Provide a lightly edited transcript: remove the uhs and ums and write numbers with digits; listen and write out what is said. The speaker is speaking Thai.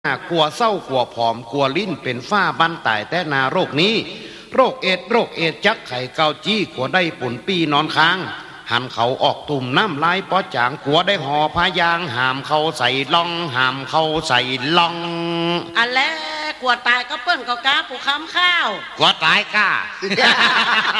กลัวเศร้ากลัวผอมกลัวลิ้นเป็นฝ้าบันตายแต่นาโรคนี้โรคเอดจักไข่เกาจี้กลัวได้ปุ่นปีนอนค้างหันเขาออกตุ่มน้ำลายปอจางกลัวได้ห่อพายางหามเขาใส่ล่องหามเขาใส่ล่องอันแรกกลัวตายก็เปิ้นก็กาปูค้ำข้าวกลัวตายก้า